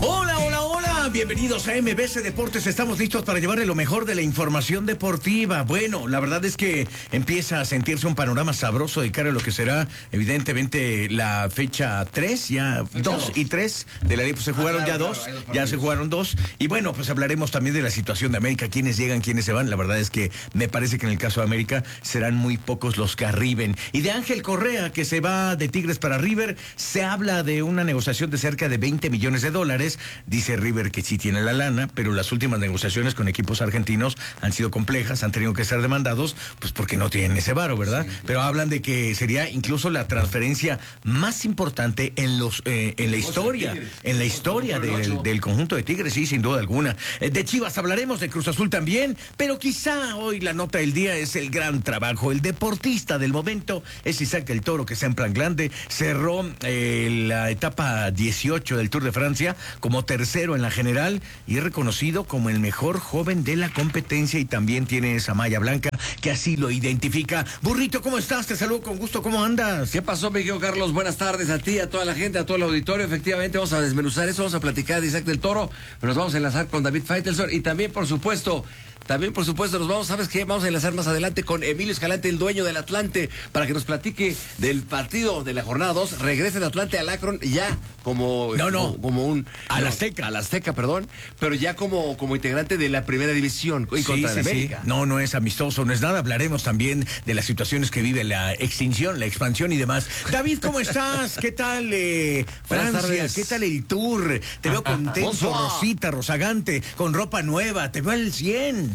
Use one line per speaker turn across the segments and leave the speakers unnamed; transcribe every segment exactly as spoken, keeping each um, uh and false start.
Hola, hola, hola, bienvenidos a M B C Deportes. Estamos listos para llevarle lo mejor de la información deportiva. Bueno, la verdad es que empieza a sentirse un panorama sabroso de cara a lo que será evidentemente la fecha tres, ya dos y tres de la liga. Pues se jugaron
ah, claro,
ya
claro,
dos, ya se jugaron dos. Y bueno, pues hablaremos también de la situación de América, quiénes llegan, quiénes se van. La verdad es que me parece que en el caso de América serán muy pocos los que arriben. Y de Ángel Correa, que se va de Tigres para River, se habla de una negociación de cerca de veinte millones de dólares. Dice River que sí tiene la lana, pero las últimas negociaciones con equipos argentinos han sido complejas, han tenido que ser demandados, pues porque no tienen ese varo, ¿verdad? Sí. Pero hablan de que sería incluso la transferencia más importante en los eh, en la historia, en la historia del, del conjunto de Tigres, sí, sin duda alguna. Eh, de Chivas hablaremos, de Cruz Azul también, pero quizá hoy la nota del día es el gran trabajo. El deportista del momento es Isaac del Toro, que está en plan grande, cerró eh, la etapa dieciocho del Tour de Francia como tercero en la general y es reconocido como el mejor joven de la competencia y también tiene esa malla blanca que así lo identifica. Burrito, ¿cómo estás? Te saludo con gusto, ¿cómo andas?
¿Qué pasó, mi querido Carlos? Buenas tardes a ti, a toda la gente, a todo el auditorio. Efectivamente, vamos a desmenuzar eso, vamos a platicar de Isaac del Toro, pero nos vamos a enlazar con David Faitelson y también, por supuesto, También, por supuesto, nos vamos, ¿sabes qué? Vamos a enlazar más adelante con Emilio Escalante, el dueño del Atlante, para que nos platique del partido de la jornada dos. Regresa el Atlante al Akron ya como...
No, no.
Como, como un...
Al Azteca.
Al Azteca, perdón. Pero ya como, como integrante de la primera división y
sí,
contra
sí,
el América.
Sí. No, no es amistoso, no es nada. Hablaremos también de las situaciones que vive la extinción, la expansión y demás. David, ¿cómo estás? ¿Qué tal eh, Francia? ¿Qué tal el tour? Te veo contento, Rosita, rozagante, con ropa nueva. Te veo al cien.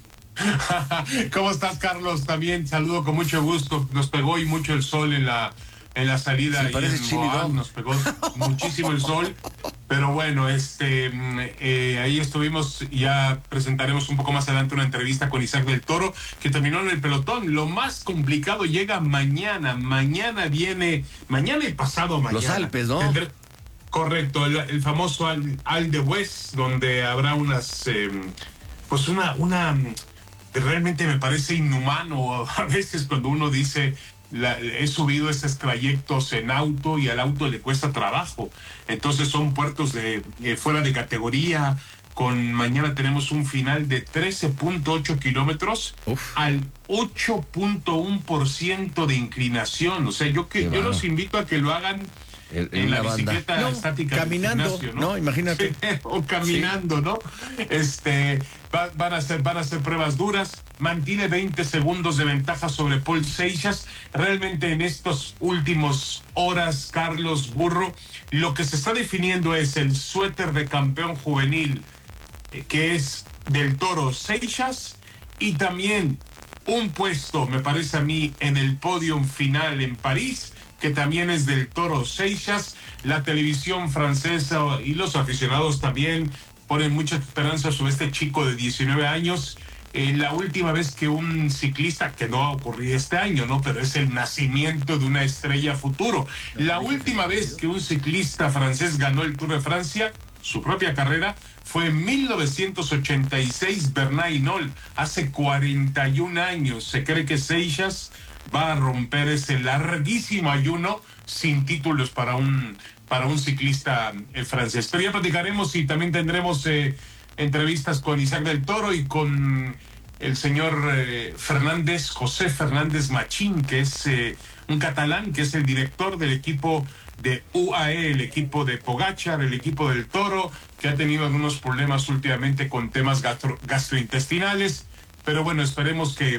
¿Cómo estás, Carlos? También saludo con mucho gusto. Nos pegó y mucho el sol en la en la salida.
Sí, parece Chile, ¿no?
Nos pegó muchísimo el sol. Pero bueno, este eh, ahí estuvimos. Ya presentaremos un poco más adelante una entrevista con Isaac del Toro, que terminó en el pelotón. Lo más complicado llega mañana. Mañana viene, mañana y pasado mañana.
Los Alpes, ¿no?
Tendré, correcto, el, el famoso Al, Al de West, donde habrá unas, eh, pues una, una, realmente me parece inhumano a veces cuando uno dice, la, he subido esos trayectos en auto y al auto le cuesta trabajo. Entonces son puertos de eh, fuera de categoría. Con mañana tenemos un final de trece punto ocho kilómetros al ocho punto uno por ciento de inclinación. O sea, yo que yo los invito a que lo hagan en, en la bicicleta
no,
estática
caminando,
gimnasio, ¿no?
no, imagínate.
Sí, o caminando, sí. ¿no? Este, va, van a hacer, van a hacer pruebas duras. Mantiene veinte segundos de ventaja sobre Paul Seixas. Realmente en estos últimos horas, Carlos Burro, lo que se está definiendo es el suéter de campeón juvenil, eh, que es del Toro Seixas, y también un puesto, me parece a mí, en el podium final en París, que también es del Toro Seixas. La televisión francesa y los aficionados también ponen mucha esperanza sobre este chico de diecinueve años. Eh, la última vez que un ciclista, que no ha ocurrido este año, ¿no? Pero es el nacimiento de una estrella futuro. La última vez que un ciclista francés ganó el Tour de Francia, su propia carrera, fue en mil novecientos ochenta y seis, Bernard Hinault, hace cuarenta y un años. Se cree que Seixas va a romper ese larguísimo ayuno sin títulos para un para un ciclista eh, francés. Pero ya platicaremos y también tendremos eh, entrevistas con Isaac del Toro y con el señor eh, Fernández, José Fernández Machín, que es eh, un catalán, que es el director del equipo de U A E, el equipo de Pogačar, el equipo del Toro, que ha tenido algunos problemas últimamente con temas gastro, gastrointestinales. Pero bueno, esperemos que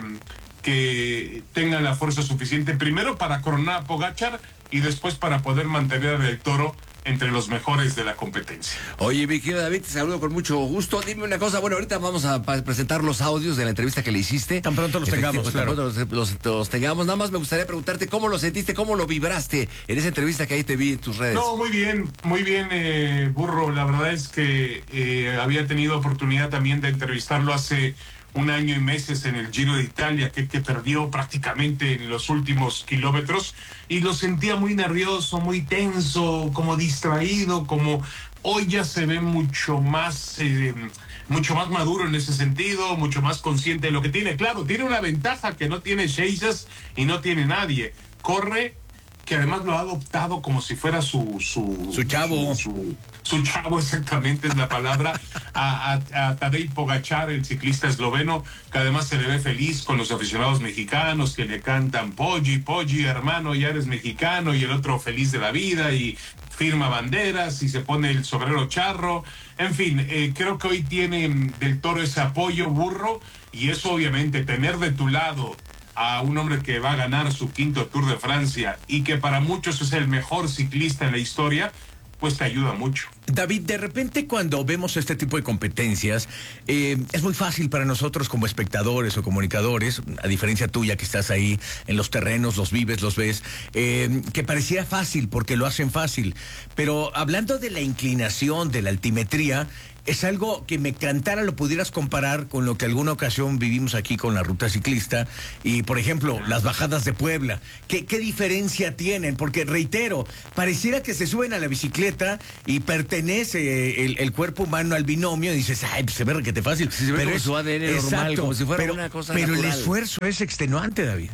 que tengan la fuerza suficiente primero para coronar a Pogačar y después para poder mantener al Toro entre los mejores de la competencia.
Oye, mi querido David, te saludo con mucho gusto. Dime una cosa, bueno, ahorita vamos a presentar los audios de la entrevista que le hiciste.
Tan pronto los tengamos, claro.
Tan pronto los, los, los tengamos. Nada más me gustaría preguntarte cómo lo sentiste, cómo lo vibraste en esa entrevista que ahí te vi en tus redes.
No, muy bien, muy bien, eh, Burro. La verdad es que eh, había tenido oportunidad también de entrevistarlo hace un año y meses en el Giro de Italia, que, que perdió prácticamente en los últimos kilómetros, y lo sentía muy nervioso, muy tenso, como distraído, como hoy ya se ve mucho más, eh, mucho más maduro en ese sentido, mucho más consciente de lo que tiene. Claro, tiene una ventaja que no tiene Seixas y no tiene nadie. Corre que además lo ha adoptado como si fuera su... Su,
su chavo.
Su, su, su chavo, exactamente es la palabra, a, a, a Tadej Pogačar, el ciclista esloveno, que además se le ve feliz con los aficionados mexicanos que le cantan Poggi, Poggi, hermano, ya eres mexicano, y el otro feliz de la vida, y firma banderas, y se pone el sombrero charro. En fin, eh, creo que hoy tiene del Toro ese apoyo, Burro, y eso obviamente, tener de tu lado a un hombre que va a ganar su quinto Tour de Francia y que para muchos es el mejor ciclista en la historia, pues te ayuda mucho.
David, de repente cuando vemos este tipo de competencias, eh, es muy fácil para nosotros como espectadores o comunicadores, a diferencia tuya que estás ahí en los terrenos, los vives, los ves, eh, que parecía fácil porque lo hacen fácil. Pero hablando de la inclinación, de la altimetría, es algo que me encantara lo pudieras comparar con lo que alguna ocasión vivimos aquí con la ruta ciclista y, por ejemplo, las bajadas de Puebla. ¿Qué, qué diferencia tienen? Porque, reitero, pareciera que se suben a la bicicleta y pertenece el, el cuerpo humano al binomio y dices, ay, pues se ve requete fácil.
Sí, se ve
pero
como
es
su A D N normal,
exacto,
como si fuera
pero,
una cosa
Pero
natural.
el esfuerzo es extenuante, David.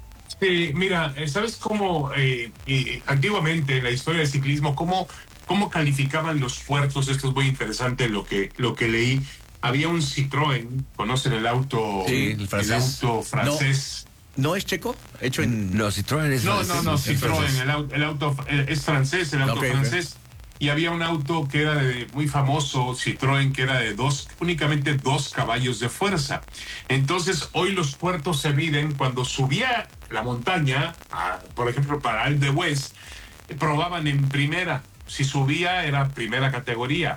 Sí, mira, ¿sabes cómo eh, eh, antiguamente en la historia del ciclismo, cómo... ¿Cómo calificaban los puertos? Esto es muy interesante lo que, lo que leí. Había un Citroën, ¿conocen el auto,
sí, el, francés.
el auto francés?
No. ¿No es checo? Hecho en...
No, Citroën es
No,
francés.
no, no, Citroën, el auto, el auto es francés, el auto
okay,
francés. Okay. Y había un auto que era de, muy famoso, Citroën, que era de dos, únicamente dos caballos de fuerza. Entonces, hoy los puertos se miden cuando subía la montaña, a, por ejemplo, para Alpe d'Huez, probaban en primera. Si subía era primera categoría,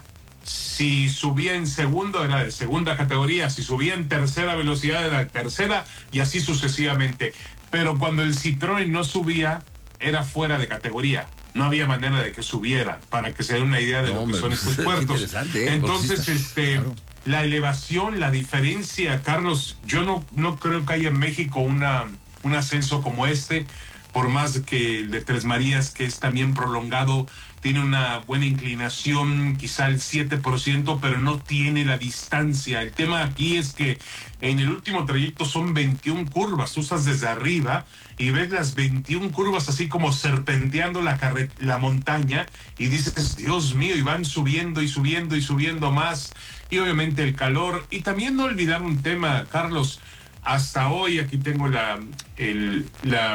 si subía en segundo era de segunda categoría, si subía en tercera velocidad era de tercera y así sucesivamente. Pero cuando el Citroën no subía era fuera de categoría, no había manera de que subiera, para que se den una idea de no, lo que hombre, son estos puertos.
¿eh?
Entonces, este, claro. La elevación, la diferencia, Carlos, yo no, no creo que haya en México una, un ascenso como este, por más que el de Tres Marías, que es también prolongado, tiene una buena inclinación, quizá el siete por ciento, pero no tiene la distancia. El tema aquí es que en el último trayecto son veintiuna curvas, tú estás desde arriba y ves las veintiuna curvas así como serpenteando la, carre la montaña y dices, Dios mío, y van subiendo y subiendo y subiendo más, y obviamente el calor, y también no olvidar un tema, Carlos, hasta hoy, aquí tengo la... El, la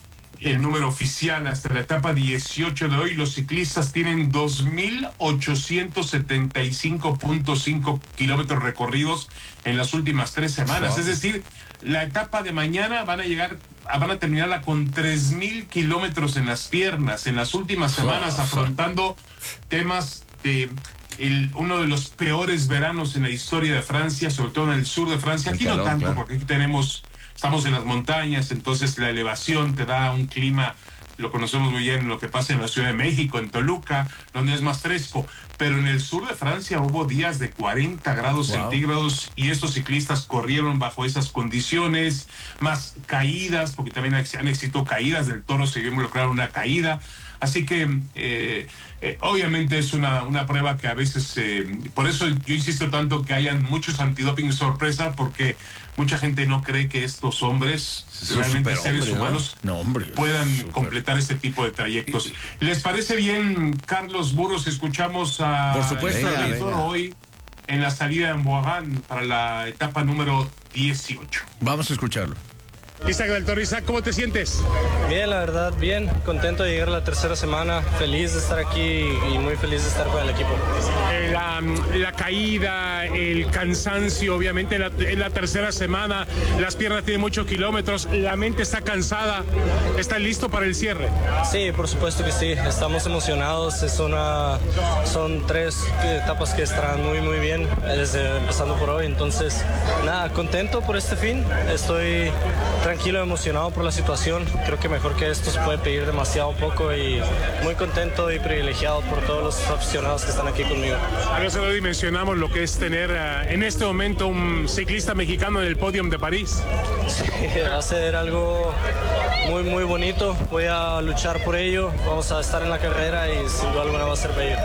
el número oficial, hasta la etapa dieciocho de hoy, los ciclistas tienen dos mil ochocientos setenta y cinco punto cinco kilómetros recorridos en las últimas tres semanas. Es decir, la etapa de mañana van a llegar, van a terminarla con tres mil kilómetros en las piernas, en las últimas semanas, afrontando temas de el, uno de los peores veranos en la historia de Francia, sobre todo en el sur de Francia. Aquí no tanto, porque aquí tenemos... Estamos en las montañas, entonces la elevación te da un clima, lo conocemos muy bien, lo que pasa en la Ciudad de México, en Toluca, donde es más fresco. Pero en el sur de Francia hubo días de cuarenta grados wow. centígrados y estos ciclistas corrieron bajo esas condiciones, más caídas, porque también han existido caídas, del Toro se vio involucrar una caída. Así que eh, eh, obviamente es una, una prueba que a veces, eh, por eso yo insisto tanto que hayan muchos antidoping sorpresa, porque mucha gente no cree que estos hombres, es realmente seres hombre, humanos, ¿no? No, hombre, puedan super. completar este tipo de trayectos. ¿Les parece bien, Carlos Burros, escuchamos a
Por supuesto,
el editor hoy en la salida en Boagán para la etapa número dieciocho?
Vamos a escucharlo.
Isaac del Toro, Isaac, ¿cómo te sientes?
Bien, la verdad, bien, contento de llegar a la tercera semana, feliz de estar aquí y muy feliz de estar con el equipo.
Eh, la, la caída, el cansancio, obviamente en la, en la tercera semana, las piernas tienen muchos kilómetros, la mente está cansada, ¿está listo para el cierre?
Sí, por supuesto que sí, estamos emocionados, es una, son tres etapas que estarán muy muy bien, desde empezando por hoy, entonces nada, contento por este fin, estoy tranquilo, emocionado por la situación. Creo que mejor que esto se puede pedir demasiado poco y muy contento y privilegiado por todos los aficionados que están aquí conmigo.
A veces no dimensionamos lo que es tener uh, en este momento un ciclista mexicano en el podium de París.
Sí, va a ser algo muy muy bonito. Voy a luchar por ello. Vamos a estar en la carrera y sin duda alguna va a ser bello.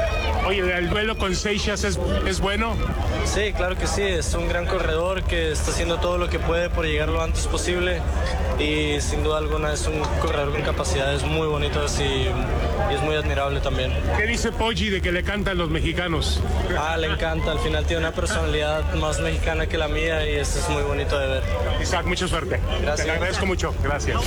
Oye, ¿el duelo con Seixas es, es bueno?
Sí, claro que sí, es un gran corredor que está haciendo todo lo que puede por llegar lo antes posible y sin duda alguna es un corredor con capacidades muy bonitas y, y es muy admirable también.
¿Qué dice Poggi de que le cantan los mexicanos?
Ah, le encanta, al final tiene una personalidad más mexicana que la mía y eso es muy bonito de ver.
Isaac, mucha suerte.
Gracias.
Te agradezco mucho, gracias.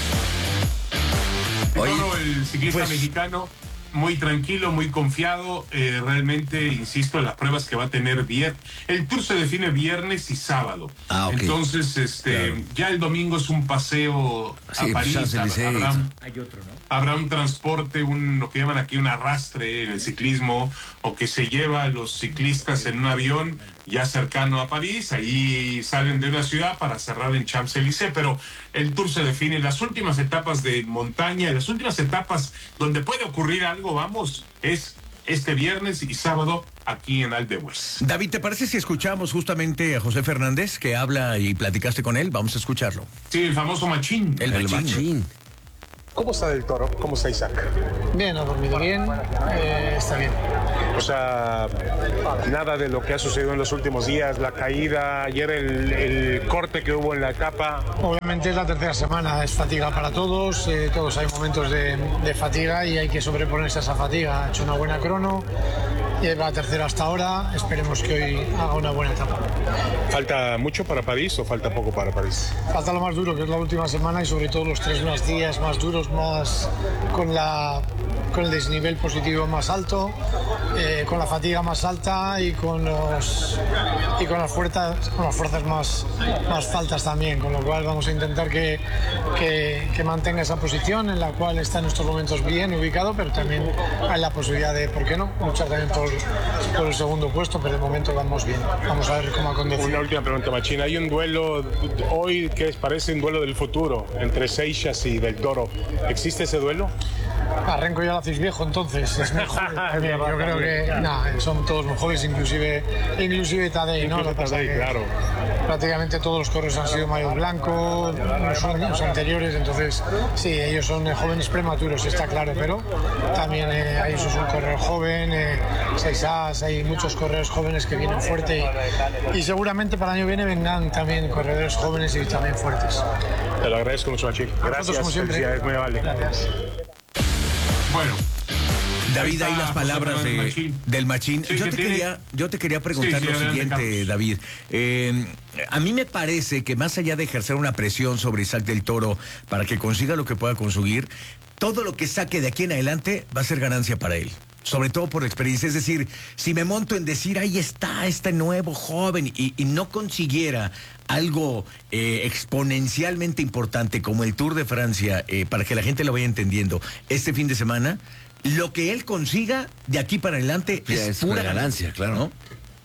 Oye, el ciclista
pues,
mexicano muy tranquilo, muy confiado, eh, realmente, insisto, en las pruebas que va a tener viernes. El Tour se define viernes y sábado.
Ah, ok.
Entonces, este,
Claro.
ya el domingo es un paseo
Sí,
a París.
Champs-Élysées.
Habrá,
Hay otro, ¿no?
habrá un transporte, un, lo que llaman aquí un arrastre en el ciclismo, o que se lleva a los ciclistas en un avión ya cercano a París, ahí salen de una ciudad para cerrar en Champs-Élysées, pero el Tour se define en las últimas etapas de montaña, en las últimas etapas donde puede ocurrir algo, vamos, es este viernes y sábado aquí en Alpe d'Huez.
David, ¿te parece si escuchamos justamente a José Fernández, que habla y platicaste con él? Vamos a escucharlo.
Sí, el famoso machín.
El,
El
machín.
machín.
¿Cómo está Del Toro? ¿Cómo está Isaac?
Bien, ha dormido bien, eh, está bien.
O sea, nada de lo que ha sucedido en los últimos días, la caída, ayer el, el corte que hubo en la etapa.
Obviamente es la tercera semana, es fatiga para todos, eh, todos hay momentos de, de fatiga y hay que sobreponerse a esa fatiga. Ha hecho una buena crono, lleva tercera hasta ahora, esperemos que hoy haga una buena etapa.
¿Falta mucho para París o falta poco para París?
Falta lo más duro, que es la última semana y sobre todo los tres más días más duros, más con, la, con el desnivel positivo más alto, eh, con la fatiga más alta y con, los, y con, las, fuerzas, con las fuerzas más, más faltas también, con lo cual vamos a intentar que, que, que mantenga esa posición en la cual está en estos momentos bien ubicado, pero también hay la posibilidad de, ¿por qué no?, luchar también por, por el segundo puesto, pero de momento vamos bien. Vamos a ver cómo acontece.
Una última pregunta, Machín. Hay un duelo hoy que parece un duelo del futuro entre Seixas y Del Toro. ¿Existe ese duelo?
Arranco ya lo hacéis viejo, entonces es mejor. También, yo creo que nah, son todos muy jóvenes, inclusive, inclusive Tadej, ¿no? Lo que pasa
Tadej,
que
claro.
prácticamente todos los corredores han sido mayor blanco, los años anteriores, entonces sí, ellos son eh, jóvenes prematuros, está claro, pero también eh, hay es un corredor joven, eh, Seixas, hay muchos corredores jóvenes que vienen fuerte y, y seguramente para el año viene vendrán también corredores jóvenes y también fuertes.
Te lo agradezco mucho, Machín. Gracias,
como siempre.
felicidades, muy amable.
Gracias.
Bueno.
David,
Ahí
ahí
está
las
José
palabras
Fernández
de-
Machín.
del machín.
Sí,
yo,
que
te
tiene-
quería, yo te quería preguntar
Sí, sí,
lo
adelante,
siguiente,
Carlos.
David. Eh, a mí me parece que más allá de ejercer una presión sobre Isaac Del Toro para que consiga lo que pueda conseguir, todo lo que saque de aquí en adelante va a ser ganancia para él. Sobre todo por la experiencia. Es decir, si me monto en decir, ahí está este nuevo joven y, y no consiguiera algo eh, exponencialmente importante como el Tour de Francia, eh, para que la gente lo vaya entendiendo, este fin de semana, lo que él consiga de aquí para adelante
Ya
es,
es
pura
una ganancia, claro.
¿no?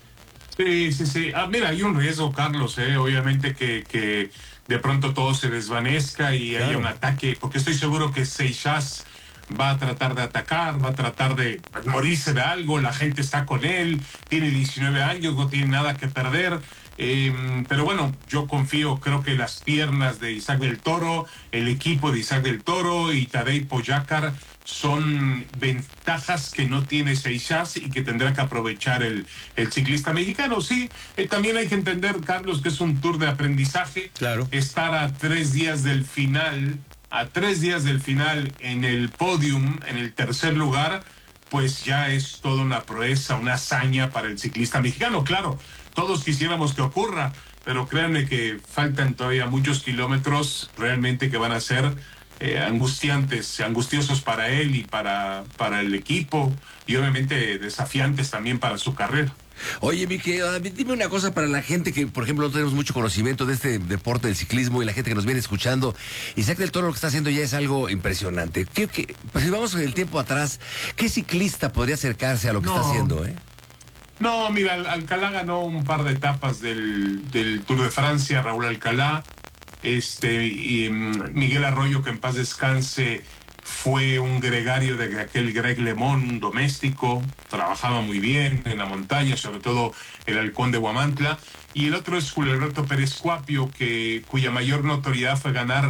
Sí, sí, sí. Ah, mira, hay un riesgo, Carlos, eh, obviamente que, que de pronto todo se desvanezca y haya
Claro.
un ataque, porque estoy seguro que Seixas va a tratar de atacar, va a tratar de morirse de algo, la gente está con él, tiene diecinueve años, no tiene nada que perder. Eh, pero bueno, yo confío, creo que las piernas de Isaac Del Toro, el equipo de Isaac Del Toro y Tadej Pogačar son ventajas que no tiene Seixas y que tendrá que aprovechar el, el ciclista mexicano. Sí, eh, también hay que entender, Carlos, que es un tour de aprendizaje.
Claro.
Estar a tres días del final, a tres días del final en el podium, en el tercer lugar, pues ya es toda una proeza, una hazaña para el ciclista mexicano. Claro, todos quisiéramos que ocurra, pero créanme que faltan todavía muchos kilómetros realmente que van a ser eh, angustiantes, angustiosos para él y para, para el equipo y obviamente desafiantes también para su carrera.
Oye, mi querido David, dime una cosa para la gente que, por ejemplo, no tenemos mucho conocimiento de este deporte del ciclismo y la gente que nos viene escuchando. Isaac Del Toro lo que está haciendo ya es algo impresionante. ¿Qué, qué, pues si vamos el tiempo atrás, ¿qué ciclista podría acercarse a lo que
No.
está haciendo, eh?
No, mira, Al- Alcalá ganó un par de etapas del, del Tour de Francia, Raúl Alcalá, este, y mm, Miguel Arroyo, que en paz descanse, fue un gregario de aquel Greg LeMond, un doméstico, trabajaba muy bien en la montaña, sobre todo el Halcón de Huamantla, y el otro es Julio Alberto Pérez Cuapio, que, cuya mayor notoriedad fue ganar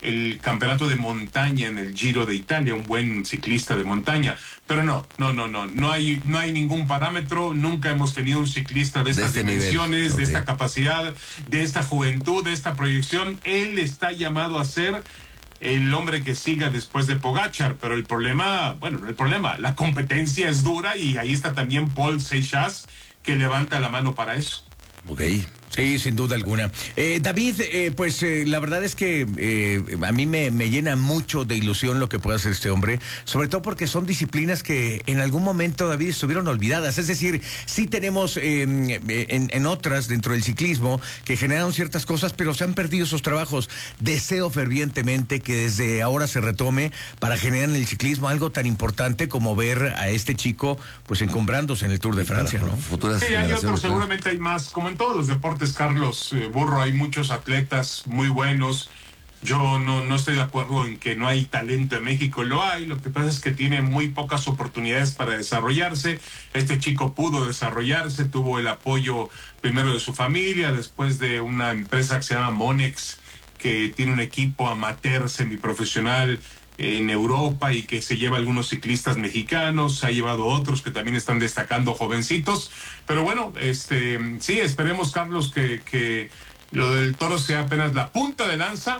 el campeonato de montaña en el Giro de Italia, un buen ciclista de montaña. Pero no, no, no, no, no hay, no hay ningún parámetro. Nunca hemos tenido un ciclista de estas
de este
dimensiones,
nivel.
de
Okay.
esta capacidad, de esta juventud, de esta proyección. Él está llamado a ser el hombre que siga después de Pogačar, pero el problema, bueno, no el problema, la competencia es dura y ahí está también Paul Seixas, que levanta la mano para eso.
Ok.
Sí, sin duda alguna. Eh, David, eh, pues eh, la verdad es que eh, a mí me, me llena mucho de ilusión lo que puede hacer este hombre, sobre todo porque son disciplinas que en algún momento, David, estuvieron olvidadas. Es decir, sí tenemos eh, en, en otras dentro del ciclismo que generaron ciertas cosas, pero se han perdido esos trabajos. Deseo fervientemente que desde ahora se retome para generar en el ciclismo algo tan importante como ver a este chico pues encumbrándose en el Tour de Francia, ¿no?
Futuras
Sí, hay
generaciones,
otros,
¿no?
seguramente hay más. Como en todos los deportes, Carlos eh, Burro, hay muchos atletas muy buenos. Yo no, no estoy de acuerdo en que no hay talento en México, lo hay. Lo que pasa es que tiene muy pocas oportunidades para desarrollarse. Este chico pudo desarrollarse, tuvo el apoyo primero de su familia, después de una empresa que se llama Monex, que tiene un equipo amateur semiprofesional en Europa y que se lleva algunos ciclistas mexicanos, se ha llevado otros que también están destacando jovencitos, pero bueno, este sí, esperemos, Carlos, que, que lo del Toro sea apenas la punta de lanza